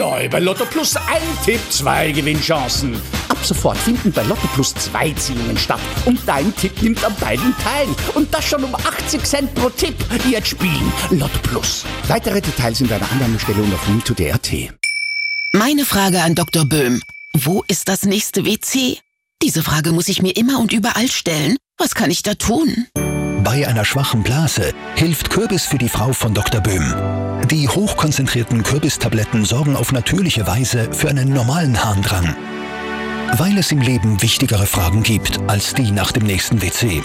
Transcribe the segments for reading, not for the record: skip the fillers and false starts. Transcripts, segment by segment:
Neu bei Lotto Plus ein Tipp, 2 Gewinnchancen. Ab sofort finden bei Lotto Plus 2 Ziehungen statt und dein Tipp nimmt an beiden teil. Und das schon um 80 Cent pro Tipp. Jetzt spielen Lotto Plus. Weitere Details in deiner Annahmestelle und auf win2.at. Meine Frage an Dr. Böhm. Wo ist das nächste WC? Diese Frage muss ich mir immer und überall stellen. Was kann ich da tun? Bei einer schwachen Blase hilft Kürbis für die Frau von Dr. Böhm. Die hochkonzentrierten Kürbistabletten sorgen auf natürliche Weise für einen normalen Harndrang. Weil es im Leben wichtigere Fragen gibt als die nach dem nächsten WC.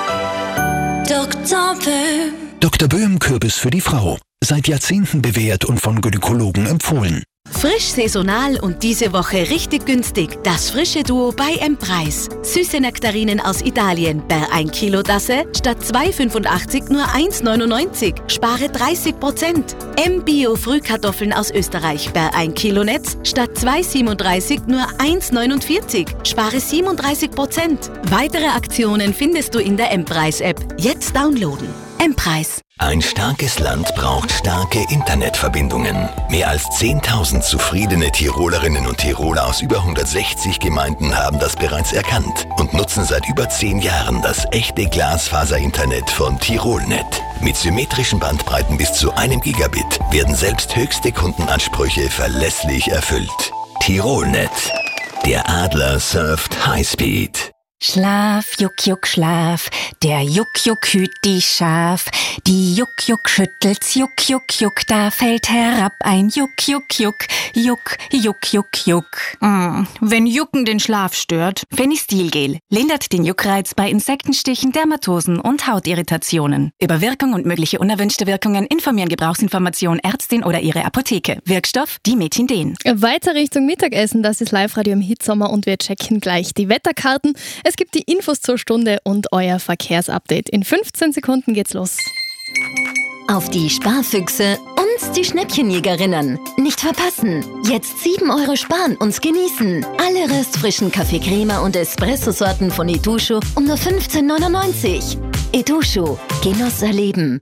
Dr. Böhm. Dr. Böhm Kürbis für die Frau. Seit Jahrzehnten bewährt und von Gynäkologen empfohlen. Frisch, saisonal und diese Woche richtig günstig. Das frische Duo bei M-Preis. Süße Nektarinen aus Italien per 1 Kilo Tasse statt 2,85 nur 1,99. Spare 30%. M-Bio Frühkartoffeln aus Österreich per 1 Kilo Netz statt 2,37 nur 1,49. Spare 37%. Weitere Aktionen findest du in der M-Preis-App. Jetzt downloaden. M-Preis. Ein starkes Land braucht starke Internetverbindungen. Mehr als 10.000 zufriedene Tirolerinnen und Tiroler aus über 160 Gemeinden haben das bereits erkannt und nutzen seit über 10 Jahren das echte Glasfaser-Internet von Tirolnet. Mit symmetrischen Bandbreiten bis zu 1 Gigabit werden selbst höchste Kundenansprüche verlässlich erfüllt. Tirolnet. Der Adler surft Highspeed. Schlaf, Juck, Juck, Schlaf, der Juck, Juck hüt die Schaf. Die Juck, Juck schüttelt's, Juck, Juck, Juck, da fällt herab ein Juck, Juck, Juck, Juck, Juck, Juck, Juck. Wenn Jucken den Schlaf stört, Fenistilgel lindert den Juckreiz bei Insektenstichen, Dermatosen und Hautirritationen. Über Wirkung und mögliche unerwünschte Wirkungen informieren Gebrauchsinformation Ärztin oder ihre Apotheke. Wirkstoff Dimetindin. Weiter Richtung Mittagessen, das ist Live-Radio im Hitsommer und wir checken gleich die Wetterkarten. Es gibt die Infos zur Stunde und euer Verkehrsupdate. In 15 Sekunden geht's los. Auf die Sparfüchse und die Schnäppchenjägerinnen. Nicht verpassen. Jetzt 7 € sparen und genießen. Alle restfrischen Kaffee-Crema und Espresso-Sorten von Etusho um nur 15,99 €. Etusho. Genuss erleben.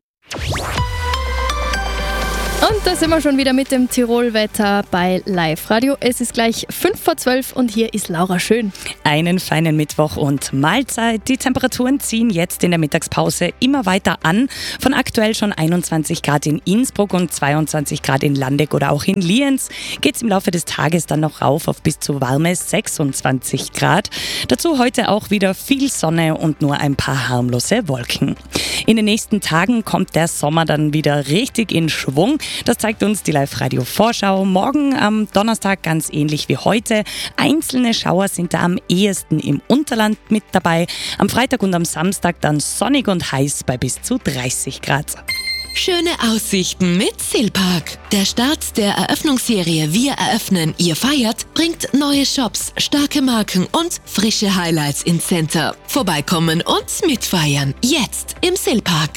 Und da sind wir schon wieder mit dem Tirolwetter bei Live Radio. Es ist gleich 11:55 und hier ist Laura Schön. Einen feinen Mittwoch und Mahlzeit. Die Temperaturen ziehen jetzt in der Mittagspause immer weiter an. Von aktuell schon 21 Grad in Innsbruck und 22 Grad in Landeck oder auch in Lienz geht es im Laufe des Tages dann noch rauf auf bis zu warme 26 Grad. Dazu heute auch wieder viel Sonne und nur ein paar harmlose Wolken. In den nächsten Tagen kommt der Sommer dann wieder richtig in Schwung. Das zeigt uns die Live-Radio-Vorschau. Morgen am Donnerstag ganz ähnlich wie heute. Einzelne Schauer sind da am ehesten im Unterland mit dabei. Am Freitag und am Samstag dann sonnig und heiß bei bis zu 30 Grad. Schöne Aussichten mit Silpark. Der Start der Eröffnungsserie Wir eröffnen, ihr feiert bringt neue Shops, starke Marken und frische Highlights ins Center. Vorbeikommen und mitfeiern. Jetzt im Silpark.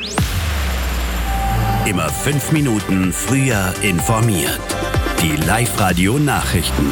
Immer 5 Minuten früher informiert. Die Live-Radio-Nachrichten.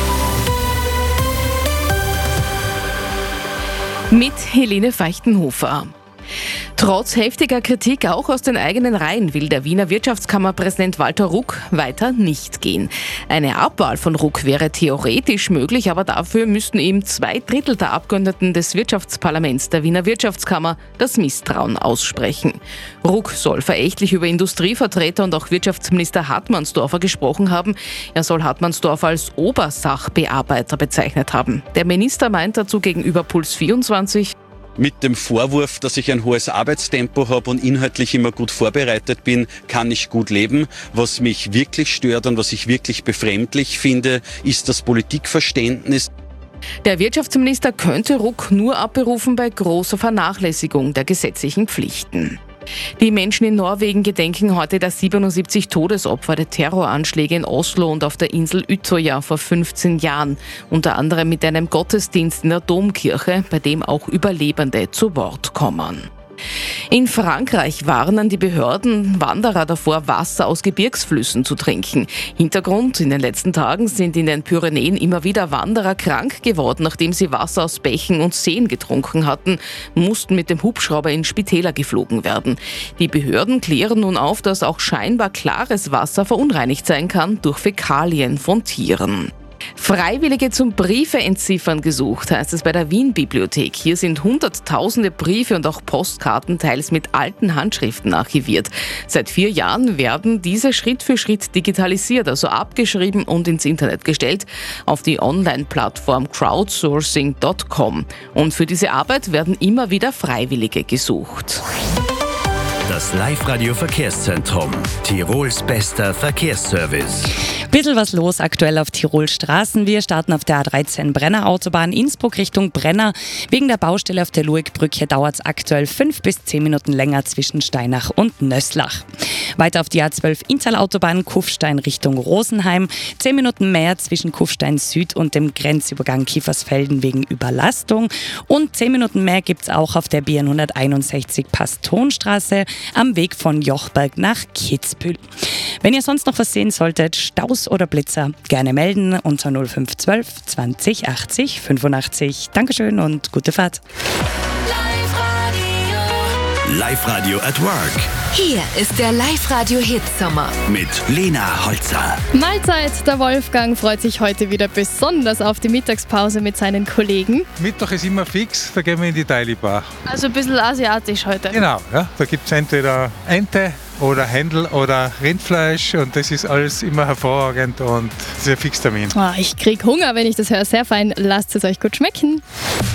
mit Helene Feichtenhofer. Trotz heftiger Kritik auch aus den eigenen Reihen will der Wiener Wirtschaftskammerpräsident Walter Ruck weiter nicht gehen. Eine Abwahl von Ruck wäre theoretisch möglich, aber dafür müssten ihm 2/3 der Abgeordneten des Wirtschaftsparlaments der Wiener Wirtschaftskammer das Misstrauen aussprechen. Ruck soll verächtlich über Industrievertreter und auch Wirtschaftsminister Hartmannsdorfer gesprochen haben. Er soll Hartmannsdorfer als Obersachbearbeiter bezeichnet haben. Der Minister meint dazu gegenüber Puls 24: Mit dem Vorwurf, dass ich ein hohes Arbeitstempo habe und inhaltlich immer gut vorbereitet bin, kann ich gut leben. Was mich wirklich stört und was ich wirklich befremdlich finde, ist das Politikverständnis. Der Wirtschaftsminister könnte Ruck nur abberufen bei großer Vernachlässigung der gesetzlichen Pflichten. Die Menschen in Norwegen gedenken heute der 77 Todesopfer der Terroranschläge in Oslo und auf der Insel Utøya vor 15 Jahren. Unter anderem mit einem Gottesdienst in der Domkirche, bei dem auch Überlebende zu Wort kommen. In Frankreich warnen die Behörden Wanderer davor, Wasser aus Gebirgsflüssen zu trinken. Hintergrund: in den letzten Tagen sind in den Pyrenäen immer wieder Wanderer krank geworden, nachdem sie Wasser aus Bächen und Seen getrunken hatten, mussten mit dem Hubschrauber in Spitäler geflogen werden. Die Behörden klären nun auf, dass auch scheinbar klares Wasser verunreinigt sein kann durch Fäkalien von Tieren. Freiwillige zum Briefe entziffern gesucht, heißt es bei der Wien-Bibliothek. Hier sind hunderttausende Briefe und auch Postkarten teils mit alten Handschriften archiviert. Seit 4 Jahren werden diese Schritt für Schritt digitalisiert, also abgeschrieben und ins Internet gestellt, auf die Online-Plattform crowdsourcing.com. Und für diese Arbeit werden immer wieder Freiwillige gesucht. Das Live-Radio-Verkehrszentrum. Tirols bester Verkehrsservice. Bisschen was los aktuell auf Tirols Straßen. Wir starten auf der A13 Brenner Autobahn Innsbruck Richtung Brenner. Wegen der Baustelle auf der Luegbrücke dauert es aktuell 5 bis 10 Minuten länger zwischen Steinach und Nösslach. Weiter auf die A12 Inntal Autobahn Kufstein Richtung Rosenheim. 10 Minuten mehr zwischen Kufstein Süd und dem Grenzübergang Kiefersfelden wegen Überlastung. Und 10 Minuten mehr gibt es auch auf der B161 Pastonstraße am Weg von Jochberg nach Kitzbühel. Wenn ihr sonst noch was sehen solltet, Staus oder Blitzer, gerne melden unter 0512 20 80 85. Dankeschön und gute Fahrt. Live-Radio at Work. Hier ist der Live-Radio-Hit-Sommer Mit Lena Holzer. Mahlzeit, der Wolfgang freut sich heute wieder besonders auf die Mittagspause mit seinen Kollegen. Mittag ist immer fix, da gehen wir in die Daily Bar. Also ein bisschen asiatisch heute. Genau, ja, da gibt es entweder Ente oder Händel oder Rindfleisch und das ist alles immer hervorragend und das ist ein Fixtermin. Ich krieg Hunger, wenn ich das höre. Sehr fein, lasst es euch gut schmecken.